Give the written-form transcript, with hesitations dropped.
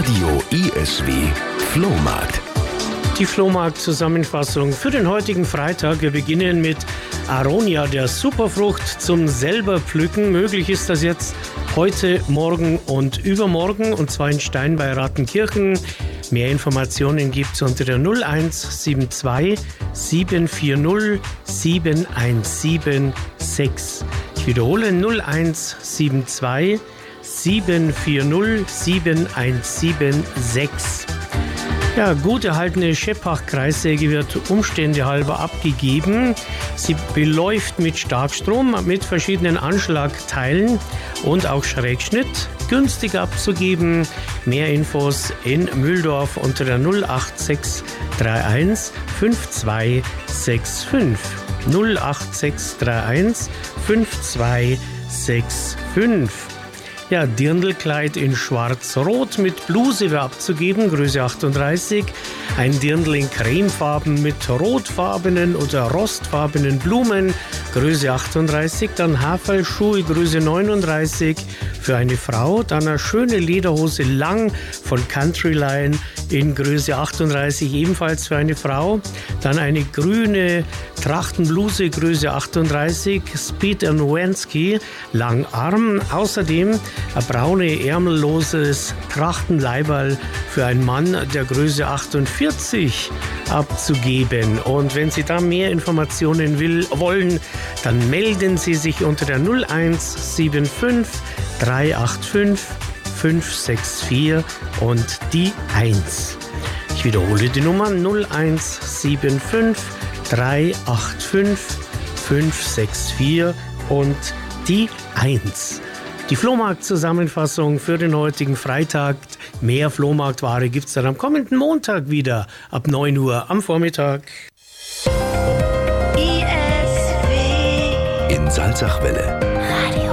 Radio ISW Flohmarkt. Die Flohmarkt-Zusammenfassung für den heutigen Freitag. Wir beginnen mit Aronia, der Superfrucht zum selber pflücken. Möglich ist das jetzt heute, morgen und übermorgen, und zwar in Stein bei Rattenkirchen. Mehr Informationen gibt es unter der 0172 740 7176. Ich wiederhole 0172 740 7176. Ja, gut erhaltene Scheppach-Kreissäge wird Umstände halber abgegeben. Sie beläuft mit Starkstrom, mit verschiedenen Anschlagteilen und auch Schrägschnitt. Günstig abzugeben. Mehr Infos in Mühldorf unter der 08631 5265. 08631 5265. Ja, Dirndlkleid in schwarz-rot mit Bluse wäre abzugeben, Größe 38. Ein Dirndl in Cremefarben mit rotfarbenen oder rostfarbenen Blumen, Größe 38. Dann Haferlschuhe, Größe 39 für eine Frau. Dann eine schöne Lederhose lang von Countryline in Größe 38, ebenfalls für eine Frau. Dann eine grüne Trachtenbluse, Größe 38, Speed & Wensky, Langarm. Außerdem ein braune, ärmelloses Trachtenleiberl für einen Mann der Größe 48 abzugeben. Und wenn Sie da mehr Informationen wollen, dann melden Sie sich unter der 0175 385 564 und die 1. Ich wiederhole die Nummer 0175 385 564 und die 1. Die Flohmarkt-Zusammenfassung für den heutigen Freitag. Mehr Flohmarktware gibt es dann am kommenden Montag wieder ab 9 Uhr am Vormittag. ISW in Salzachwelle. Radio